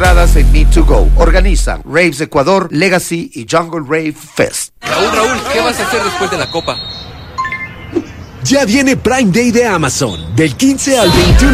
entradas en Need2Go. Organizan Raves Ecuador, Legacy y Jungle Rave Fest. Raúl, ¿qué vas a hacer después de la copa? Ya viene Prime Day de Amazon, del 15 al 21